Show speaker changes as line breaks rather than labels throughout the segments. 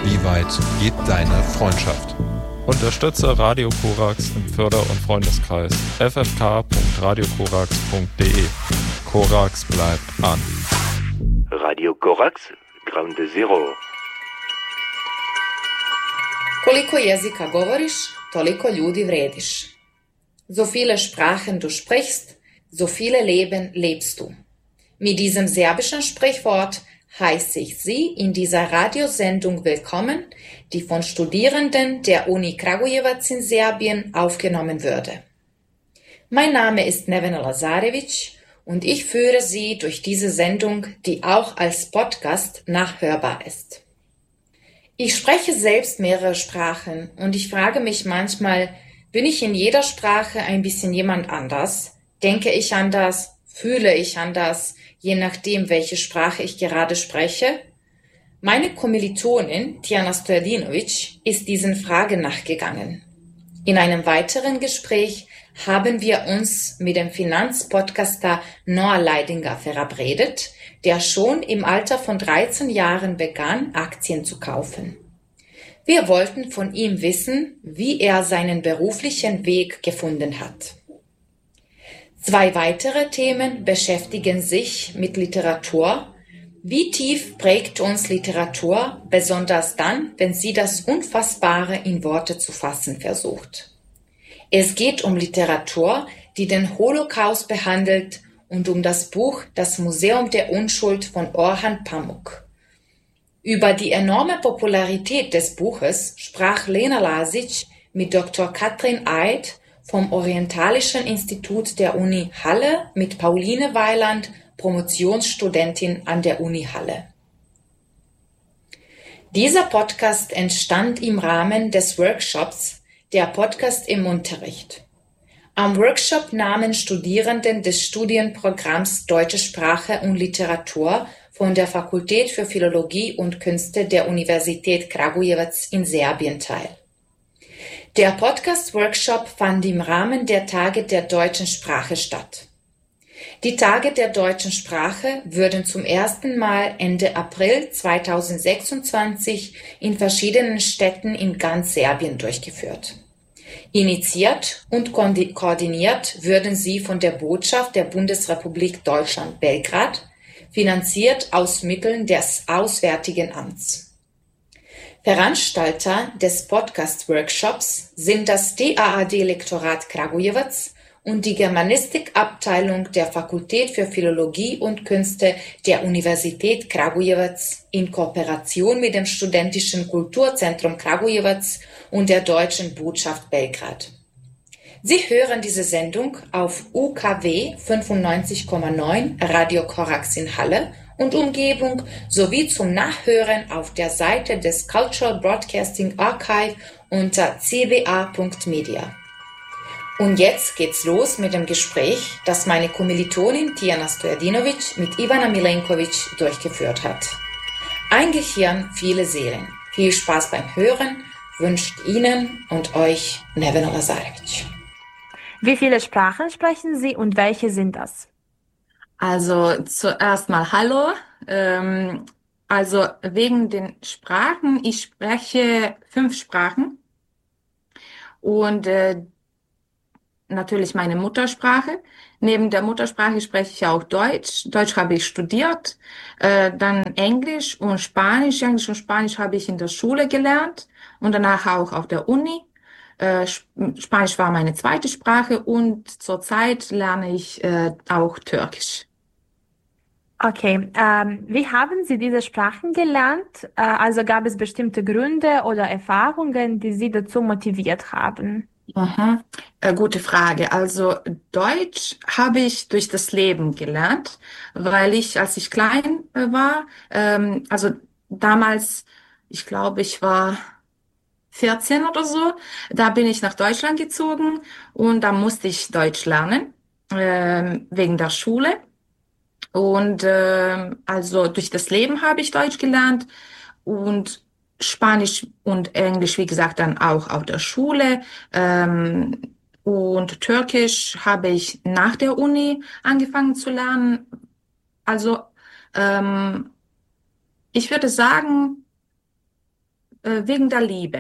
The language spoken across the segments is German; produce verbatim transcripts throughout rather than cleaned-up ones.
Wie weit geht deine Freundschaft? Unterstütze Radio Korax im Förder- und Freundeskreis f f k punkt radio korax punkt d e. Korax bleibt an.
Radio Korax, Ground Zero.
Koliko jezika govoriš, toliko ljudi vrediš. So viele Sprachen du sprichst, so viele Leben lebst du. Mit diesem serbischen Sprichwort heiße ich Sie in dieser Radiosendung willkommen, die von Studierenden der Uni Kragujevac in Serbien aufgenommen würde. Mein Name ist Nevena Lazarevic und ich führe Sie durch diese Sendung, die auch als Podcast nachhörbar ist. Ich spreche selbst mehrere Sprachen und ich frage mich manchmal, bin ich in jeder Sprache ein bisschen jemand anders? Denke ich anders? Fühle ich anders? Je nachdem, welche Sprache ich gerade spreche? Meine Kommilitonin Tijana Stojadinovic ist diesen Fragen nachgegangen. In einem weiteren Gespräch haben wir uns mit dem Finanzpodcaster Noah Leidinger verabredet, der schon im Alter von dreizehn Jahren begann, Aktien zu kaufen. Wir wollten von ihm wissen, wie er seinen beruflichen Weg gefunden hat. Zwei weitere Themen beschäftigen sich mit Literatur. Wie tief prägt uns Literatur, besonders dann, wenn sie das Unfassbare in Worte zu fassen versucht? Es geht um Literatur, die den Holocaust behandelt und um das Buch Das Museum der Unschuld von Orhan Pamuk. Über die enorme Popularität des Buches sprach Lena Lasic mit Doktor Katrin Eid vom Orientalischen Institut der Uni Halle mit Pauline Weiland, Promotionsstudentin an der Uni Halle. Dieser Podcast entstand im Rahmen des Workshops Der Podcast im Unterricht. Am Workshop nahmen Studierenden des Studienprogramms Deutsche Sprache und Literatur von der Fakultät für Philologie und Künste der Universität Kragujevac in Serbien teil. Der Podcast-Workshop fand im Rahmen der Tage der deutschen Sprache statt. Die Tage der deutschen Sprache würden zum ersten Mal Ende April zweitausendsechsundzwanzig in verschiedenen Städten in ganz Serbien durchgeführt. Initiiert und koordiniert würden sie von der Botschaft der Bundesrepublik Deutschland Belgrad, finanziert aus Mitteln des Auswärtigen Amts. Veranstalter des Podcast-Workshops sind das D A A D-Lektorat Kragujevac und die Germanistikabteilung der Fakultät für Philologie und Künste der Universität Kragujevac in Kooperation mit dem Studentischen Kulturzentrum Kragujevac und der Deutschen Botschaft Belgrad. Sie hören diese Sendung auf U K W fünfundneunzig Komma neun Radio Korax in Halle und Umgebung sowie zum Nachhören auf der Seite des Cultural Broadcasting Archive unter c b a punkt media. Und jetzt geht's los mit dem Gespräch, das meine Kommilitonin Tijana Stojadinovic mit Ivana Milenkovic durchgeführt hat. Ein Gehirn, viele Seelen. Viel Spaß beim Hören wünscht Ihnen und euch Nevena Lazarevic.
Wie viele Sprachen sprechen Sie und welche sind das?
Also zuerst mal Hallo. Ähm, also wegen den Sprachen, ich spreche fünf Sprachen und äh, natürlich meine Muttersprache. Neben der Muttersprache spreche ich auch Deutsch. Deutsch habe ich studiert, äh, dann Englisch und Spanisch. Englisch und Spanisch habe ich in der Schule gelernt und danach auch auf der Uni. Äh, Spanisch war meine zweite Sprache und zurzeit lerne ich äh, auch Türkisch.
Okay, ähm, wie haben Sie diese Sprachen gelernt? Äh, also gab es bestimmte Gründe oder Erfahrungen, die Sie dazu motiviert haben?
Aha. Äh, gute Frage. Also Deutsch habe ich durch das Leben gelernt, weil ich, als ich klein äh, war, ähm, also damals, ich glaube, ich war vierzehn oder so, da bin ich nach Deutschland gezogen und da musste ich Deutsch lernen, äh, wegen der Schule. Und äh, also durch das Leben habe ich Deutsch gelernt und Spanisch und Englisch, wie gesagt, dann auch auf der Schule. Ähm, und Türkisch habe ich nach der Uni angefangen zu lernen. Also ähm, ich würde sagen, äh, wegen der Liebe.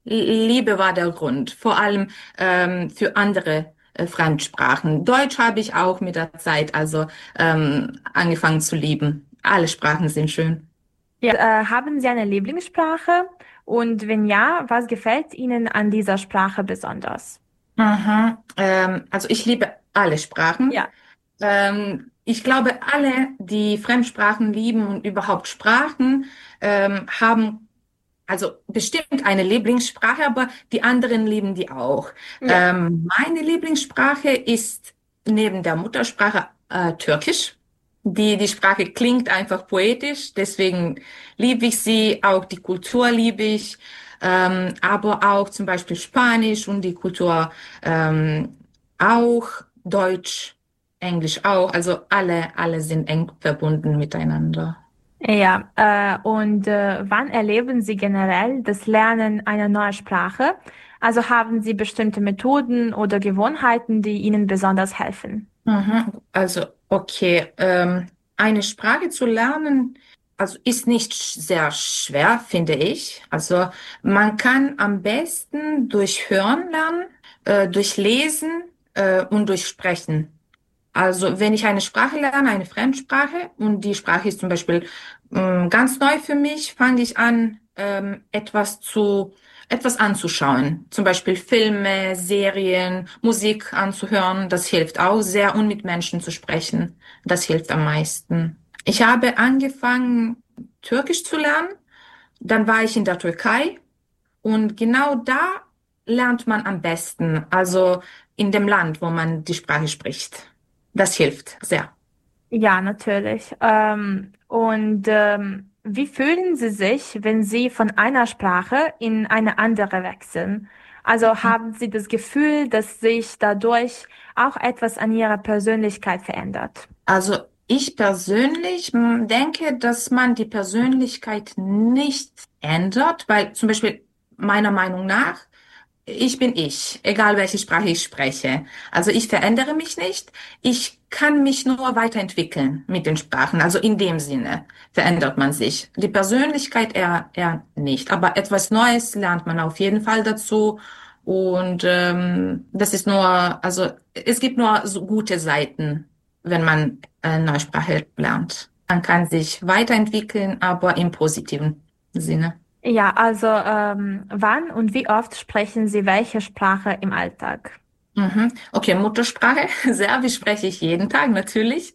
Liebe war der Grund, vor allem ähm, für andere äh, Fremdsprachen. Deutsch habe ich auch mit der Zeit also ähm, angefangen zu lieben. Alle Sprachen sind schön.
Ja, äh, haben Sie eine Lieblingssprache? Und wenn ja, was gefällt Ihnen an dieser Sprache besonders?
Mhm. Ähm, also ich liebe alle Sprachen.
Ja,
Ähm, ich glaube, alle, die Fremdsprachen lieben und überhaupt Sprachen, ähm, haben also bestimmt eine Lieblingssprache, aber die anderen lieben die auch.
ja.
Ähm, meine Lieblingssprache ist neben der Muttersprache äh, Türkisch. Die, die Sprache klingt einfach poetisch, deswegen liebe ich sie, auch die Kultur liebe ich, ähm, aber auch zum Beispiel Spanisch und die Kultur ähm, auch, Deutsch, Englisch auch, also alle, alle sind eng verbunden miteinander.
Ja, äh, und äh, wann erleben Sie generell das Lernen einer neuen Sprache? Also haben Sie bestimmte Methoden oder Gewohnheiten, die Ihnen besonders helfen?
Mhm. Also, okay, ähm, eine Sprache zu lernen, also ist nicht sch- sehr schwer, finde ich. Also man kann am besten durch Hören lernen, äh, durch Lesen, äh, und durch Sprechen. Also wenn ich eine Sprache lerne, eine Fremdsprache, und die Sprache ist zum Beispiel ähm, ganz neu für mich, fange ich an, ähm, etwas zu, etwas anzuschauen. Zum Beispiel Filme, Serien, Musik anzuhören. Das hilft auch sehr, und mit Menschen zu sprechen. Das hilft am meisten. Ich habe angefangen, Türkisch zu lernen. Dann war ich in der Türkei, und genau da lernt man am besten, also in dem Land, wo man die Sprache spricht. Das hilft sehr.
Ja, natürlich. Ähm, und ähm, wie fühlen Sie sich, wenn Sie von einer Sprache in eine andere wechseln? Also haben Sie das Gefühl, dass sich dadurch auch etwas an Ihrer Persönlichkeit verändert?
Also ich persönlich mm, denke, dass man die Persönlichkeit nicht ändert, weil zum Beispiel meiner Meinung nach, ich bin ich, egal welche Sprache ich spreche. Also ich verändere mich nicht. Ich kann mich nur weiterentwickeln mit den Sprachen. Also in dem Sinne verändert man sich. Die Persönlichkeit eher, eher nicht. Aber etwas Neues lernt man auf jeden Fall dazu. Und ähm, das ist nur, also es gibt nur so gute Seiten, wenn man eine neue Sprache lernt. Man kann sich weiterentwickeln, aber im positiven Sinne.
Ja, also ähm, wann und wie oft sprechen Sie welche Sprache im Alltag?
Mhm. Okay, Muttersprache. Serbisch spreche ich jeden Tag, natürlich.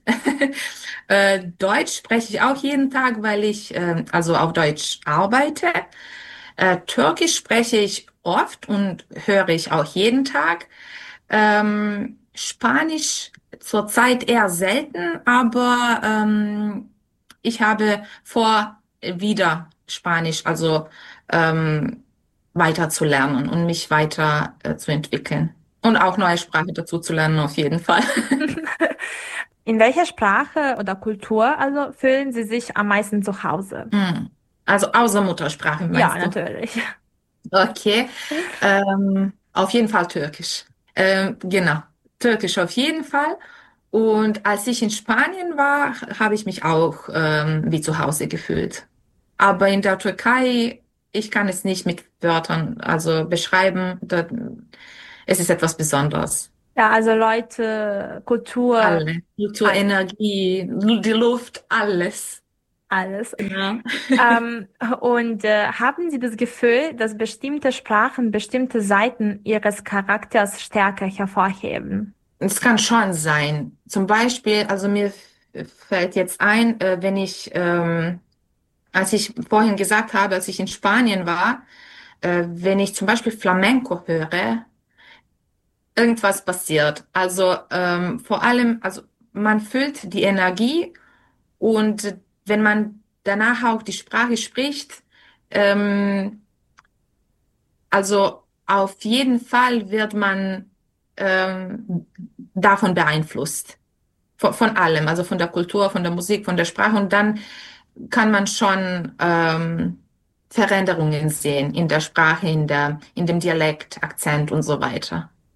Äh, Deutsch spreche ich auch jeden Tag, weil ich ähm, also auf Deutsch arbeite. Äh, Türkisch spreche ich oft und höre ich auch jeden Tag. Ähm, Spanisch zurzeit eher selten, aber ähm, ich habe vor, wieder Spanisch, also ähm, weiter zu lernen und mich weiter äh, zu entwickeln. Und auch neue Sprache dazu zu lernen, auf jeden Fall.
In welcher Sprache oder Kultur also fühlen Sie sich am meisten zu Hause?
Hm. Also außer Muttersprache,
Ja,
meinst du?
natürlich.
Okay. Ähm, auf jeden Fall Türkisch. Ähm, genau. Türkisch auf jeden Fall. Und als ich in Spanien war, habe ich mich auch ähm, wie zu Hause gefühlt. Aber in der Türkei, ich kann es nicht mit Wörtern also beschreiben. Da, es ist etwas Besonderes.
Ja, also Leute, Kultur,
Alle. Kultur,
alles,
Energie, die Luft, alles.
alles.
Ja.
Ähm, und äh, haben Sie das Gefühl, dass bestimmte Sprachen bestimmte Seiten Ihres Charakters stärker hervorheben?
Es kann schon sein. Zum Beispiel, also mir f- fällt jetzt ein, äh, wenn ich, ähm, als ich vorhin gesagt habe, als ich in Spanien war, äh, wenn ich zum Beispiel Flamenco höre, irgendwas passiert. Also ähm, vor allem, also man fühlt die Energie, und wenn man danach auch die Sprache spricht, ähm, also auf jeden Fall wird man ähm, davon beeinflusst. Von, von allem, also von der Kultur, von der Musik, von der Sprache. Und dann kann man schon ähm, Veränderungen sehen in der Sprache, in der, in dem Dialekt, Akzent und so weiter.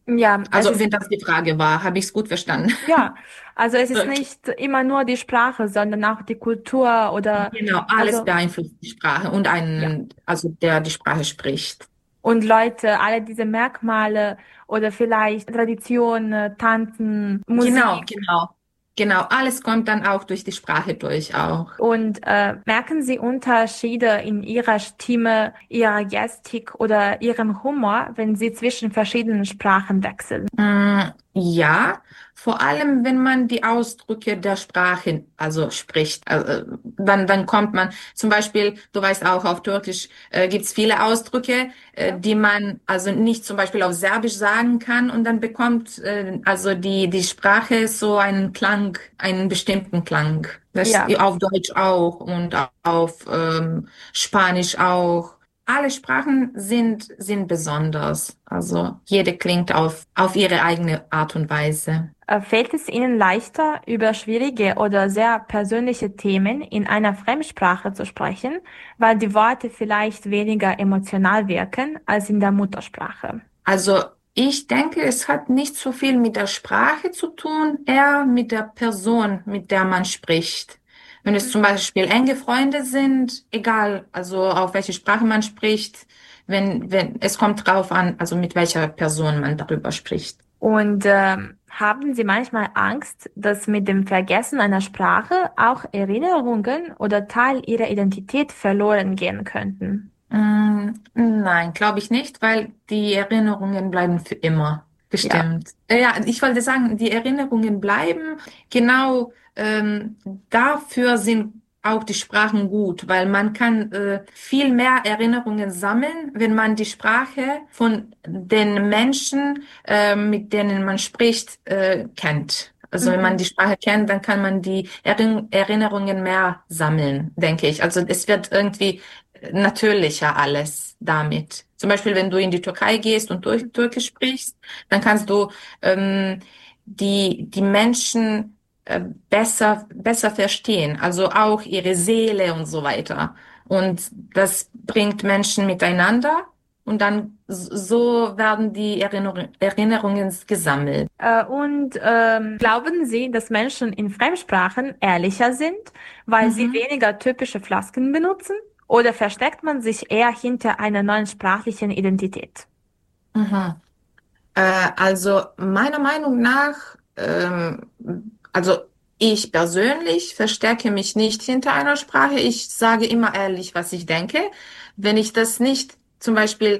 Ja, es
Also
ist,
wenn das die Frage war, habe ich es gut verstanden.
ja, also es ist
Okay.
nicht immer nur die Sprache, sondern auch die Kultur oder,
Genau, alles
also,
beeinflusst die Sprache und
ja.
einen, also der die Sprache spricht.
Und Leute, alle diese Merkmale oder vielleicht Traditionen, Tanzen,
Genau,
Musik.
genau. Genau, alles kommt dann auch durch die Sprache durch auch.
Und äh, merken Sie Unterschiede in Ihrer Stimme, Ihrer Gestik oder Ihrem Humor, wenn Sie zwischen verschiedenen Sprachen wechseln?
Mm, ja, vor allem wenn man die Ausdrücke der Sprache also spricht, äh, dann, dann kommt man zum Beispiel, du weißt auch, auf Türkisch äh, gibt es viele Ausdrücke, äh,
Ja.
die man also nicht zum Beispiel auf Serbisch sagen kann und dann bekommt äh, also die, die Sprache so einen Klang, einen bestimmten Klang. Das
Ja.
auf Deutsch auch und auf ähm, Spanisch auch. Alle Sprachen sind, sind besonders. Also jede klingt auf, auf ihre eigene Art und Weise.
Äh, Fällt es Ihnen leichter, über schwierige oder sehr persönliche Themen in einer Fremdsprache zu sprechen, weil die Worte vielleicht weniger emotional wirken als in der Muttersprache?
Also ich denke, es hat nicht so viel mit der Sprache zu tun, eher mit der Person, mit der man spricht. Wenn es zum Beispiel enge Freunde sind, egal, also auf welche Sprache man spricht, wenn, wenn, es kommt drauf an, also mit welcher Person man darüber spricht.
Und ähm, haben Sie manchmal Angst, dass mit dem Vergessen einer Sprache auch Erinnerungen oder Teil Ihrer Identität verloren gehen könnten?
Mm, nein, glaube ich nicht, weil die Erinnerungen bleiben für immer
Ja.
bestimmt. Äh, Ja, ich wollte sagen, die Erinnerungen bleiben. Genau, ähm, dafür sind auch die Sprachen gut, weil man kann äh, viel mehr Erinnerungen sammeln, wenn man die Sprache von den Menschen, äh, mit denen man spricht, äh, kennt. Also wenn man
Mhm.
die Sprache kennt, dann kann man die Erin- Erinnerungen mehr sammeln, denke ich. Also es wird irgendwie natürlicher alles damit. Zum Beispiel, wenn du in die Türkei gehst und durch Türkisch sprichst, dann kannst du ähm, die, die Menschen äh, besser, besser verstehen, also auch ihre Seele und so weiter. Und das bringt Menschen miteinander und dann s- so werden die Erinnerung, Erinnerungen gesammelt.
Äh, und ähm, glauben Sie, dass Menschen in Fremdsprachen ehrlicher sind, weil sie
Mhm.
weniger typische Floskeln benutzen? Oder versteckt man sich eher hinter einer neuen sprachlichen Identität?
Mhm. Äh, also meiner Meinung nach, ähm, also ich persönlich verstecke mich nicht hinter einer Sprache. Ich sage immer ehrlich, was ich denke. Wenn ich das nicht zum Beispiel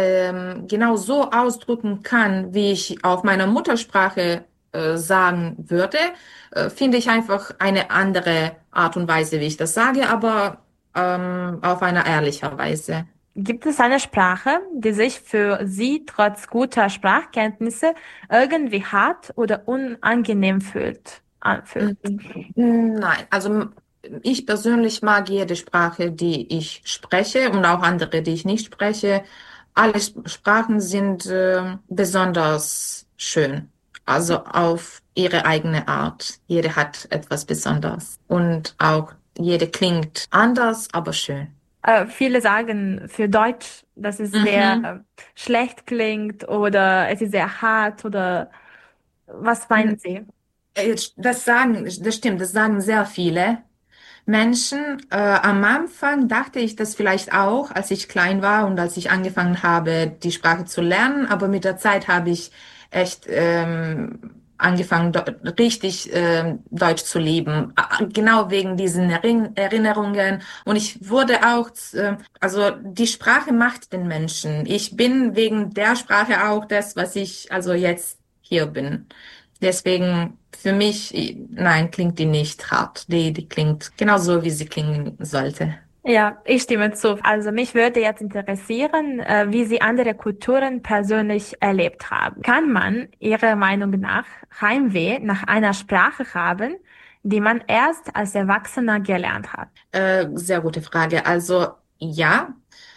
ähm, genau so ausdrücken kann, wie ich auf meiner Muttersprache äh, sagen würde, äh, finde ich einfach eine andere Art und Weise, wie ich das sage, aber ähm, auf einer ehrlicher Weise.
Gibt es eine Sprache, die sich für Sie trotz guter Sprachkenntnisse irgendwie hart oder unangenehm fühlt, anfühlt?
Mm, Nein, also m- ich persönlich mag jede Sprache, die ich spreche und auch andere, die ich nicht spreche. Alle Sp- Sprachen sind äh, besonders schön, also auf ihre eigene Art. Jede hat etwas Besonderes und auch jede klingt anders, aber schön.
Äh, viele sagen für Deutsch, dass es sehr
Mhm.
äh, schlecht klingt oder es ist sehr hart oder was meinen Sie?
Äh, Das sagen, das stimmt, das sagen sehr viele Menschen. Äh, am Anfang dachte ich das vielleicht auch, als ich klein war und als ich angefangen habe, die Sprache zu lernen. Aber mit der Zeit habe ich echt ähm, angefangen, do- richtig ähm, Deutsch zu lieben. A- Genau wegen diesen Erin Erinnerungen. Und ich wurde auch, äh, also die Sprache macht den Menschen. Ich bin wegen der Sprache auch das, was ich also jetzt hier bin. Deswegen für mich, nein, klingt die nicht hart. Die, die klingt genauso, wie sie klingen sollte.
Ja, ich stimme zu. Also mich würde jetzt interessieren, äh, wie Sie andere Kulturen persönlich erlebt haben. Kann man Ihrer Meinung nach Heimweh nach einer Sprache haben, die man erst als Erwachsener gelernt hat?
Äh, sehr gute Frage. Also ja,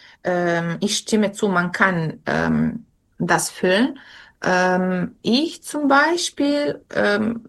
ähm, ich stimme zu, man kann ähm, das füllen. Ähm, ich zum Beispiel, ähm,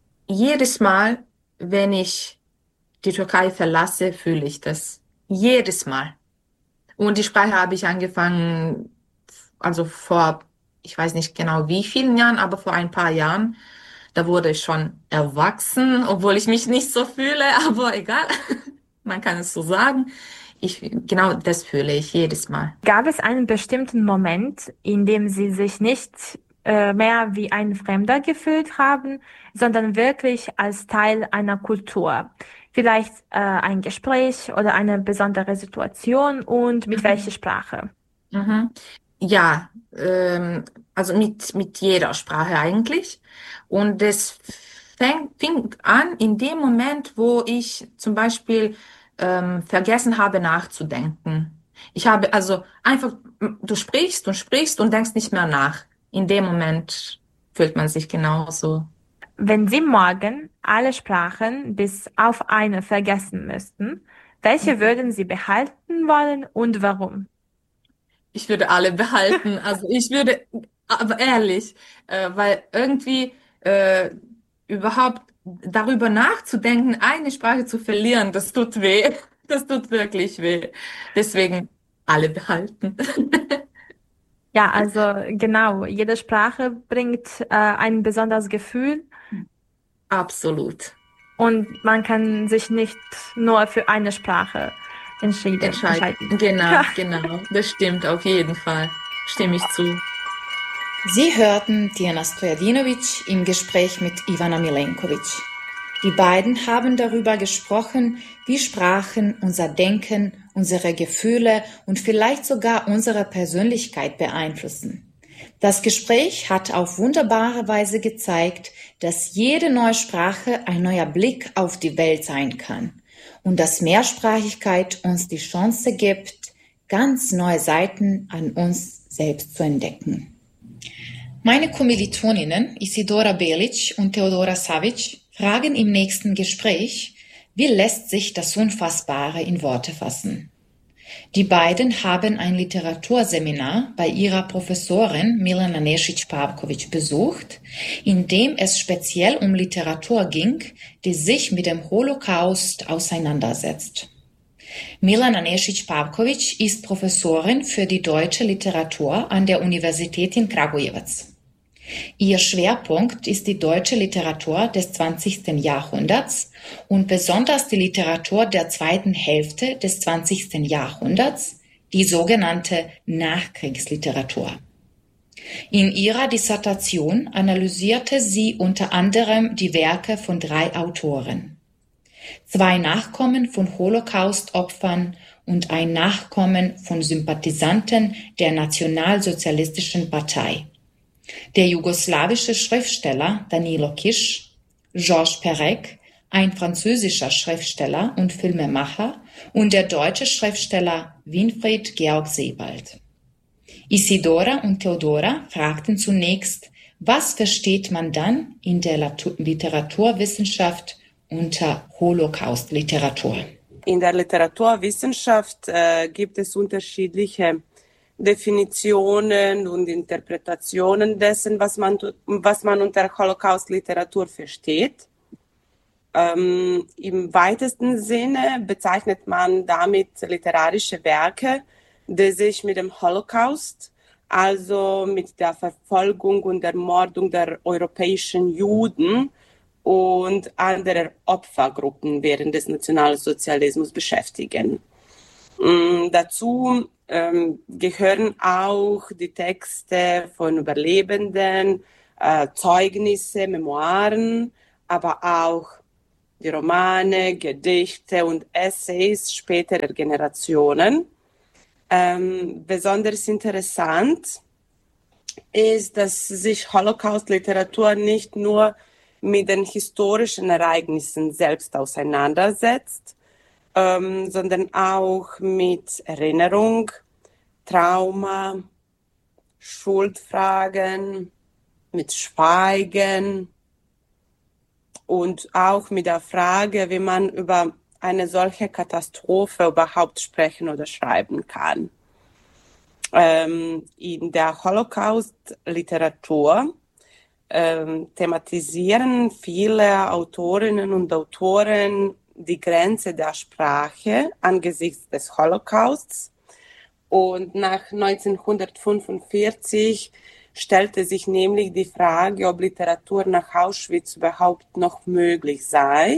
jedes Mal, wenn ich die Türkei verlasse, fühle ich das. Jedes Mal. Und die Sprache habe ich angefangen, also vor ich weiß nicht genau wie vielen Jahren, aber vor ein paar Jahren, da wurde ich schon erwachsen, obwohl ich mich nicht so fühle, aber egal, man kann es so sagen. Ich, genau das fühle ich jedes Mal.
Gab es einen bestimmten Moment, in dem Sie sich nicht äh, mehr wie ein Fremder gefühlt haben, sondern wirklich als Teil einer Kultur? Vielleicht äh, ein Gespräch oder eine besondere Situation und mit welcher Sprache?
Mhm. Ja, ähm, also mit, mit jeder Sprache eigentlich. Und es fängt, fing an in dem Moment, wo ich zum Beispiel ähm, vergessen habe nachzudenken. Ich habe also einfach, du sprichst und sprichst und denkst nicht mehr nach. In dem Moment fühlt man sich genauso.
Wenn Sie morgen alle Sprachen bis auf eine vergessen müssten, welche würden Sie behalten wollen und warum?
Ich würde alle behalten. Also ich würde, aber ehrlich, äh, weil irgendwie äh, überhaupt darüber nachzudenken, eine Sprache zu verlieren, das tut weh. Das tut wirklich weh. Deswegen alle behalten.
Ja, also genau, jede Sprache bringt äh, ein besonderes Gefühl
Absolut.
und man kann sich nicht nur für eine Sprache entschieden,
Entscheiden.
entscheiden.
Genau,
Ja.
genau. Das stimmt auf jeden Fall. Stimme ich zu.
Sie hörten Dijana Stojadinovic im Gespräch mit Ivana Milenkovic. Die beiden haben darüber gesprochen, wie Sprachen unser Denken, unsere Gefühle und vielleicht sogar unsere Persönlichkeit beeinflussen. Das Gespräch hat auf wunderbare Weise gezeigt, dass jede neue Sprache ein neuer Blick auf die Welt sein kann und dass Mehrsprachigkeit uns die Chance gibt, ganz neue Seiten an uns selbst zu entdecken. Meine Kommilitoninnen Isidora Belic und Theodora Savic fragen im nächsten Gespräch, wie lässt sich das Unfassbare in Worte fassen? Die beiden haben ein Literaturseminar bei ihrer Professorin Milena Nešić-Pavković besucht, in dem es speziell um Literatur ging, die sich mit dem Holocaust auseinandersetzt. Milena Nešić-Pavković ist Professorin für die deutsche Literatur an der Universität in Kragujevac. Ihr Schwerpunkt ist die deutsche Literatur des zwanzigsten Jahrhunderts und besonders die Literatur der zweiten Hälfte des zwanzigsten Jahrhunderts, die sogenannte Nachkriegsliteratur. In ihrer Dissertation analysierte sie unter anderem die Werke von drei Autoren. Zwei Nachkommen von Holocaust-Opfern und ein Nachkommen von Sympathisanten der Nationalsozialistischen Partei. Der jugoslawische Schriftsteller Danilo Kiš, Georges Perec, ein französischer Schriftsteller und Filmemacher und der deutsche Schriftsteller Winfried Georg Sebald. Isidora und Theodora fragten zunächst, was versteht man dann in der Literaturwissenschaft unter Holocaust-Literatur?
In der Literaturwissenschaft äh, gibt es unterschiedliche Definitionen und Interpretationen dessen, was man, was man unter Holocaust-Literatur versteht. Ähm, Im weitesten Sinne bezeichnet man damit literarische Werke, die sich mit dem Holocaust, also mit der Verfolgung und Ermordung der europäischen Juden und anderer Opfergruppen während des Nationalsozialismus beschäftigen. Ähm, dazu ähm, gehören auch die Texte von Überlebenden, äh, Zeugnisse, Memoiren, aber auch die Romane, Gedichte und Essays späterer Generationen. Ähm, besonders interessant ist, dass sich Holocaust-Literatur nicht nur mit den historischen Ereignissen selbst auseinandersetzt, ähm, sondern auch mit Erinnerung, Trauma, Schuldfragen, mit Schweigen und auch mit der Frage, wie man über eine solche Katastrophe überhaupt sprechen oder schreiben kann. Ähm, in der Holocaust-Literatur ähm, thematisieren viele Autorinnen und Autoren die Grenze der Sprache angesichts des Holocausts. Und nach neunzehnhundertfünfundvierzig stellte sich nämlich die Frage, ob Literatur nach Auschwitz überhaupt noch möglich sei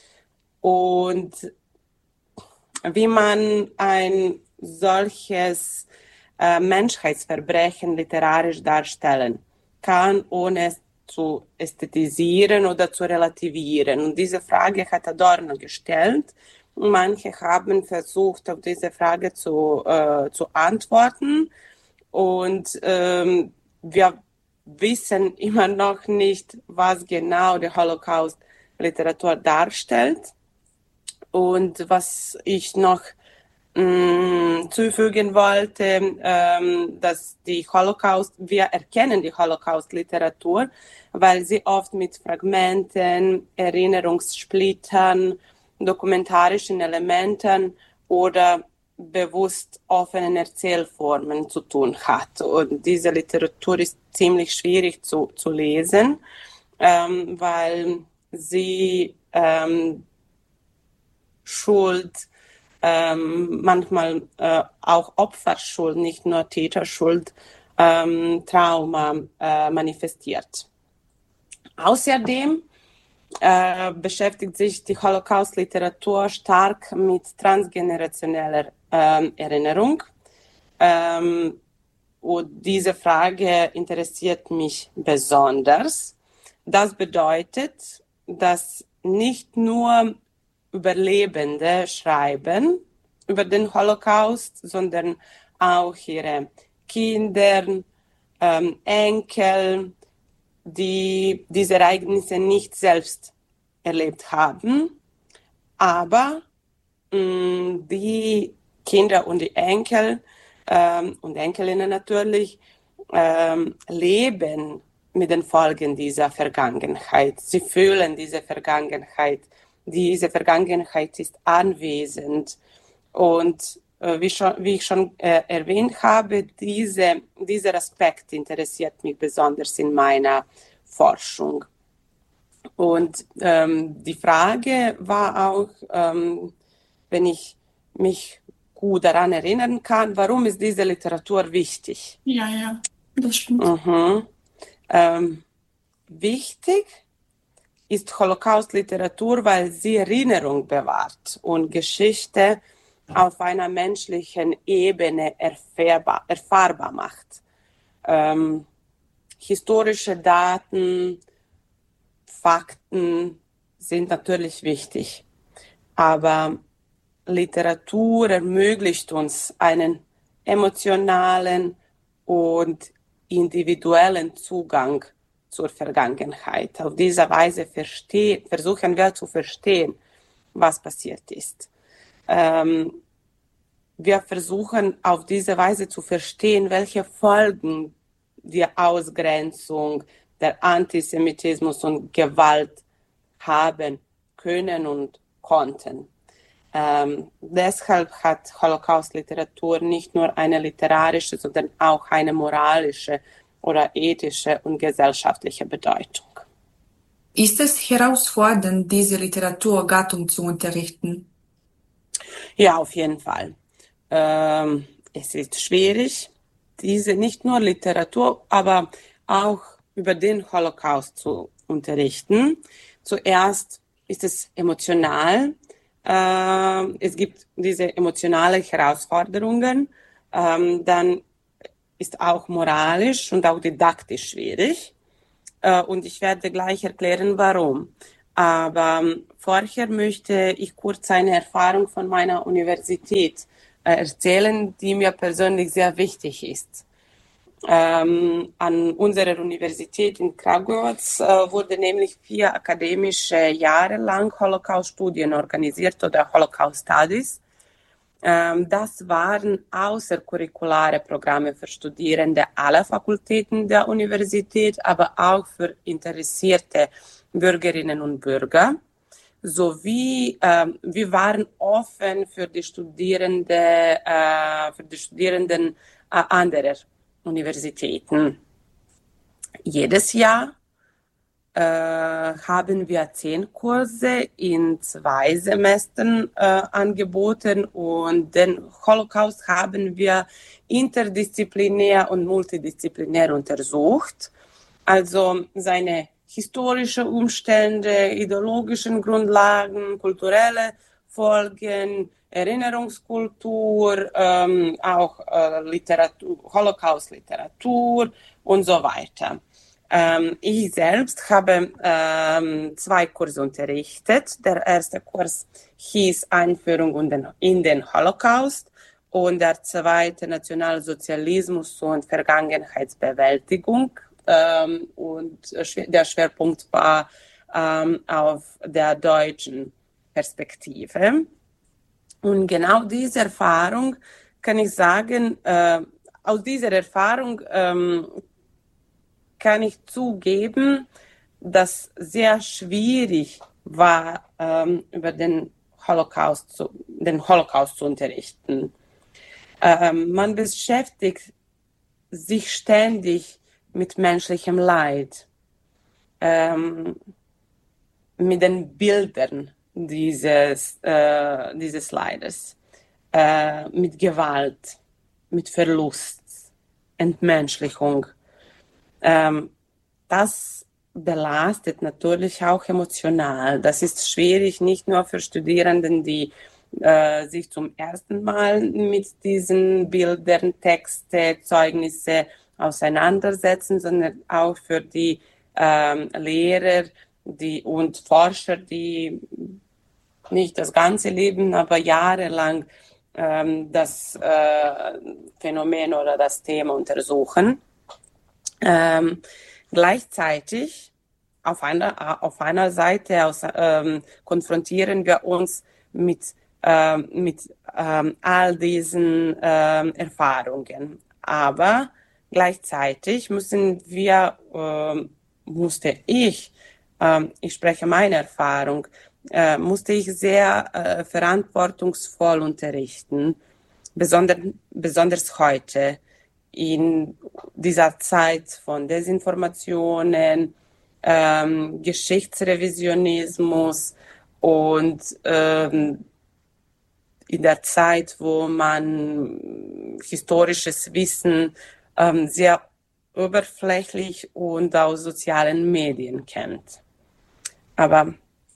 und wie man ein solches äh, Menschheitsverbrechen literarisch darstellen kann, ohne es zu ästhetisieren oder zu relativieren. Und diese Frage hat Adorno gestellt. Und manche haben versucht, auf diese Frage zu, äh, zu antworten. Und ähm, wir wissen immer noch nicht, was genau die Holocaust-Literatur darstellt. Und was ich noch mh, zufügen wollte, ähm, dass die Holocaust, wir erkennen die Holocaust-Literatur, weil sie oft mit Fragmenten, Erinnerungssplittern, dokumentarischen Elementen oder bewusst offenen Erzählformen zu tun hat. Und diese Literatur ist ziemlich schwierig zu, zu lesen, ähm, weil sie ähm, Schuld, ähm, manchmal äh, auch Opferschuld, nicht nur Täterschuld, ähm, Trauma äh, manifestiert. Außerdem äh, beschäftigt sich die Holocaust-Literatur stark mit transgenerationeller äh, Erinnerung. Ähm, und diese Frage interessiert mich besonders. Das bedeutet, dass nicht nur Überlebende schreiben über den Holocaust, sondern auch ihre Kinder, ähm, Enkel, die diese Ereignisse nicht selbst erlebt haben, aber mh, die Kinder und die Enkel ähm, und Enkelinnen natürlich ähm, leben mit den Folgen dieser Vergangenheit. Sie fühlen diese Vergangenheit. Diese Vergangenheit ist anwesend. Und äh, wie, schon, wie ich schon äh, erwähnt habe, diese, dieser Aspekt interessiert mich besonders in meiner Forschung. Und ähm, die Frage war auch, ähm, wenn ich mich gut daran erinnern kann, warum ist diese Literatur wichtig?
Ja, ja, das stimmt.
Mhm. Ähm, wichtig ist Holocaust-Literatur, weil sie Erinnerung bewahrt und Geschichte auf einer menschlichen Ebene erfahrbar, erfahrbar macht. Ähm, historische Daten, Fakten sind natürlich wichtig, aber Literatur ermöglicht uns einen emotionalen und individuellen Zugang zur Vergangenheit. Auf diese Weise verstehen, versuchen wir zu verstehen, was passiert ist. Ähm, wir versuchen auf diese Weise zu verstehen, welche Folgen die Ausgrenzung, der Antisemitismus und Gewalt haben können und konnten. Ähm, deshalb hat Holocaust-Literatur nicht nur eine literarische, sondern auch eine moralische oder ethische und gesellschaftliche Bedeutung.
Ist es herausfordernd, diese Literaturgattung zu unterrichten?
Ja, auf jeden Fall. Ähm, es ist schwierig, diese nicht nur Literatur, aber auch über den Holocaust zu unterrichten. Zuerst ist es emotional. Äh, es gibt diese emotionalen Herausforderungen. Ähm, dann ist auch moralisch und auch didaktisch schwierig. Äh, und ich werde gleich erklären, warum. Aber ähm, vorher möchte ich kurz eine Erfahrung von meiner Universität äh, erzählen, die mir persönlich sehr wichtig ist. Ähm, an unserer Universität in Kragujevac äh, wurde nämlich vier akademische Jahre lang Holocaust-Studien organisiert oder Holocaust-Studies. Das waren außercurriculare Programme für Studierende aller Fakultäten der Universität, aber auch für interessierte Bürgerinnen und Bürger. Sowie äh, wir waren offen für die Studierende, äh, für die Studierenden äh, anderer Universitäten. Jedes Jahr äh, haben wir zehn Kurse in zwei Semestern äh, angeboten und den Holocaust haben wir interdisziplinär und multidisziplinär untersucht. Also seine historische Umstände, ideologischen Grundlagen, kulturelle Folgen, Erinnerungskultur, ähm, auch äh, Literatur, Holocaust-Literatur und so weiter. Ähm, ich selbst habe ähm, zwei Kurse unterrichtet. Der erste Kurs hieß Einführung in den, in den Holocaust und der zweite Nationalsozialismus und Vergangenheitsbewältigung. Ähm, und der Schwerpunkt war ähm, auf der deutschen Perspektive. Und genau diese Erfahrung kann ich sagen, äh, aus dieser Erfahrung ähm, kann ich zugeben, dass sehr schwierig war, ähm, über den Holocaust zu, den Holocaust zu unterrichten. Ähm, man beschäftigt sich ständig mit menschlichem Leid, ähm, mit den Bildern dieses, äh, dieses Leides, äh, mit Gewalt, mit Verlust, Entmenschlichung. Ähm, das belastet natürlich auch emotional. Das ist schwierig, nicht nur für Studierenden, die äh, sich zum ersten Mal mit diesen Bildern, Texte, Zeugnisse auseinandersetzen, sondern auch für die ähm, Lehrer die, und Forscher, die nicht das ganze Leben, aber jahrelang ähm, das äh, Phänomen oder das Thema untersuchen. Ähm, gleichzeitig auf einer, auf einer Seite aus, ähm, konfrontieren wir uns mit, ähm, mit ähm, all diesen ähm, Erfahrungen. Aber gleichzeitig müssen wir, ähm, musste ich, ähm, ich spreche meine Erfahrung, äh, musste ich sehr äh, verantwortungsvoll unterrichten, besonders, besonders heute, in dieser Zeit von Desinformationen, ähm, Geschichtsrevisionismus und ähm, in der Zeit, wo man historisches Wissen ähm, sehr oberflächlich und aus sozialen Medien kennt. Aber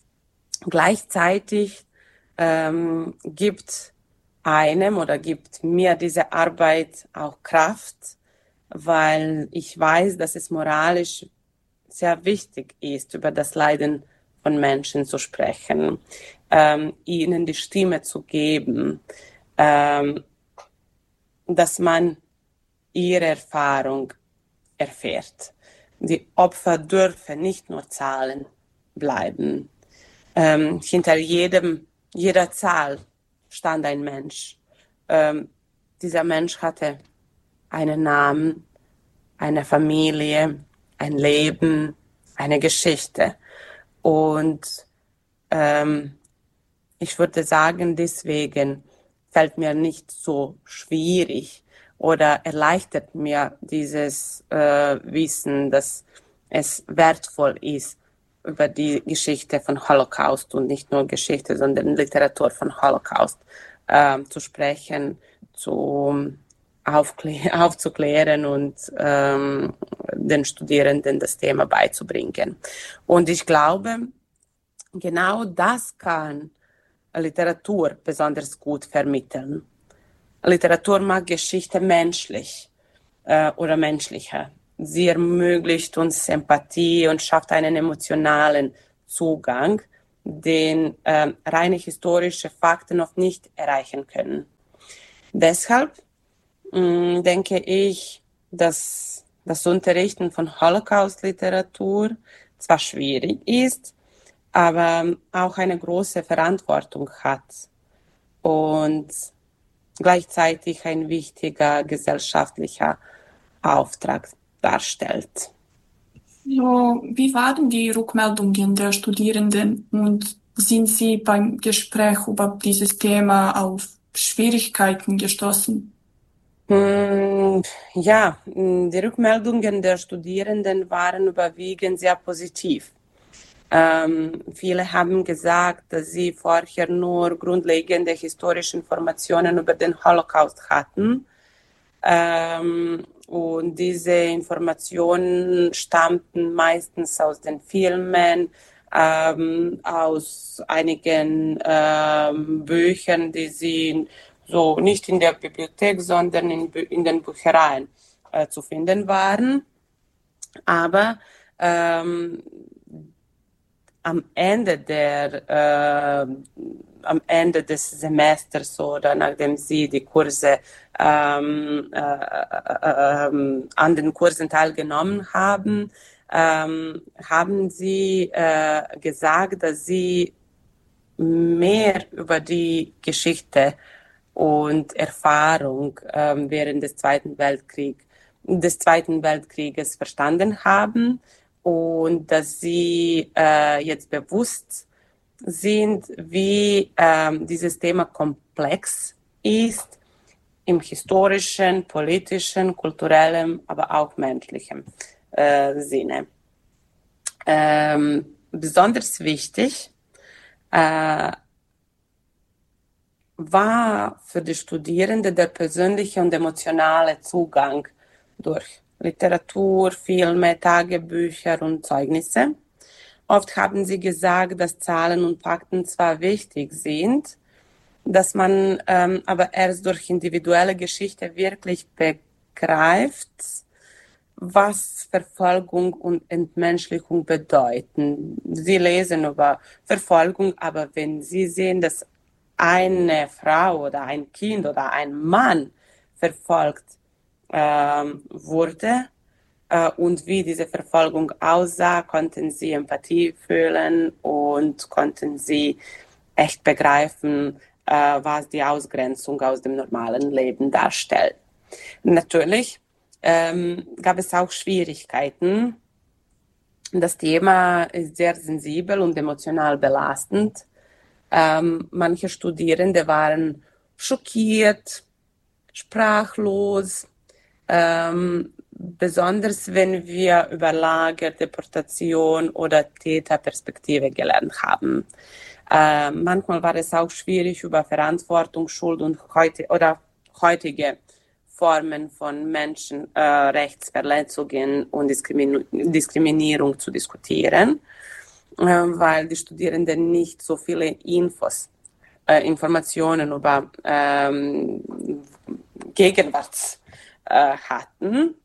gleichzeitig ähm, gibt einem oder gibt mir diese Arbeit auch Kraft, weil ich weiß, dass es moralisch sehr wichtig ist, über das Leiden von Menschen zu sprechen, ähm, ihnen die Stimme zu geben, ähm, dass man ihre Erfahrung erfährt. Die Opfer dürfen nicht nur Zahlen bleiben. Ähm, hinter jedem, jeder Zahl stand ein Mensch. Ähm, dieser Mensch hatte einen Namen, eine Familie, ein Leben, eine Geschichte. Und ähm, ich würde sagen, deswegen fällt mir nicht so schwierig oder erleichtert mir dieses äh, Wissen, dass es wertvoll ist, über die Geschichte von Holocaust und nicht nur Geschichte, sondern Literatur von Holocaust äh, zu sprechen, zu aufklä- aufzuklären und ähm, den Studierenden das Thema beizubringen. Und ich glaube, genau das kann Literatur besonders gut vermitteln. Literatur macht Geschichte menschlich äh, oder menschlicher. Sie ermöglicht uns Empathie und schafft einen emotionalen Zugang, den äh, reine historische Fakten noch nicht erreichen können. Deshalb mh, denke ich, dass das Unterrichten von Holocaust-Literatur zwar schwierig ist, aber auch eine große Verantwortung hat und gleichzeitig ein wichtiger gesellschaftlicher Auftrag darstellt.
So, wie waren die Rückmeldungen der Studierenden und sind Sie beim Gespräch über dieses Thema auf Schwierigkeiten gestoßen?
Hm, Ja, hm, die Rückmeldungen der Studierenden waren überwiegend sehr positiv. Ähm, viele haben gesagt, dass sie vorher nur grundlegende historische Informationen über den Holocaust hatten. Ähm, und diese Informationen stammten meistens aus den Filmen, ähm, aus einigen ähm, Büchern, die sie so nicht in der Bibliothek, sondern in, in den Büchereien äh, zu finden waren. Aber ähm, am Ende der äh, am Ende des Semesters oder nachdem sie die Kurse ähm, äh, äh, äh, an den Kursen teilgenommen haben, ähm, haben sie äh, gesagt, dass sie mehr über die Geschichte und Erfahrung ähm, während des Zweiten Weltkriegs des Zweiten Weltkrieges verstanden haben und dass sie äh, jetzt bewusst sind, wie ähm, dieses Thema komplex ist im historischen, politischen, kulturellen, aber auch menschlichen äh, Sinne. Ähm, besonders wichtig äh, war für die Studierenden der persönliche und emotionale Zugang durch Literatur, Filme, Tagebücher und Zeugnisse. Oft haben sie gesagt, dass Zahlen und Fakten zwar wichtig sind, dass man ähm, aber erst durch individuelle Geschichte wirklich begreift, was Verfolgung und Entmenschlichung bedeuten. Sie lesen über Verfolgung, aber wenn sie sehen, dass eine Frau oder ein Kind oder ein Mann verfolgt ähm, wurde äh, und wie diese Verfolgung aussah, konnten sie Empathie fühlen und konnten sie echt begreifen, äh, was die Ausgrenzung aus dem normalen Leben darstellt. Natürlich ähm, gab es auch Schwierigkeiten. Das Thema ist sehr sensibel und emotional belastend. Ähm, manche Studierende waren schockiert, sprachlos, ähm, besonders wenn wir über Lager, Deportation oder Täterperspektive gelernt haben. Äh, manchmal war es auch schwierig, über Verantwortung, Schuld und heute oder heutige Formen von Menschenrechtsverletzungen und Diskrimi- Diskriminierung zu diskutieren, äh, weil die Studierenden nicht so viele Infos, äh, Informationen über ähm, Gegenwart äh, hatten.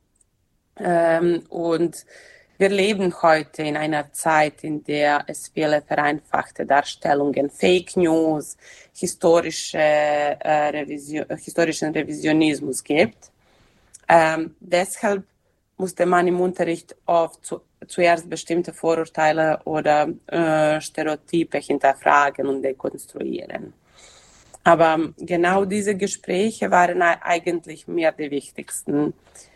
Ähm, und wir leben heute in einer Zeit, in der es viele vereinfachte Darstellungen, Fake News, historische, äh, Revision, historischen Revisionismus gibt. Ähm, deshalb musste man im Unterricht oft zu, zuerst bestimmte Vorurteile oder äh, Stereotype hinterfragen und dekonstruieren. Aber genau diese Gespräche waren eigentlich mir die wichtigsten.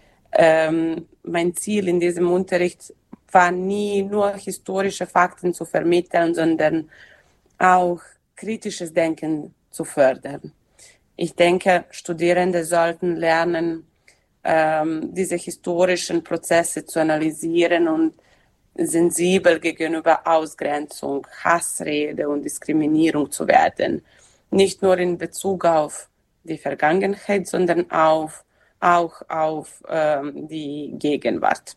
Ähm, mein Ziel in diesem Unterricht war nie nur historische Fakten zu vermitteln, sondern auch kritisches Denken zu fördern. Ich denke, Studierende sollten lernen, ähm, diese historischen Prozesse zu analysieren und sensibel gegenüber Ausgrenzung, Hassrede und Diskriminierung zu werden. Nicht nur in Bezug auf die Vergangenheit, sondern auf auch auf ähm, die Gegenwart.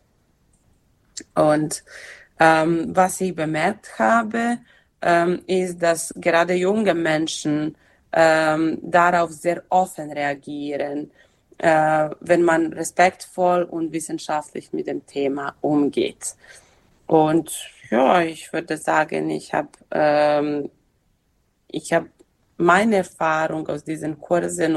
Und ähm, was ich bemerkt habe, ähm, ist, dass gerade junge Menschen ähm, darauf sehr offen reagieren, äh, wenn man respektvoll und wissenschaftlich mit dem Thema umgeht. Und ja, ich würde sagen, ich habe ähm, ich habe meine Erfahrung aus diesen Kursen